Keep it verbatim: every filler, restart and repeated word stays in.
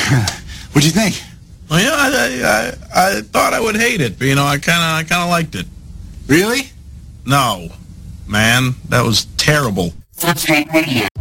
What'd you think? Well, yeah, I, I, I thought I would hate it, but, you know, I kind of I kind of liked it. Really? No, man, that was terrible. That's not radio.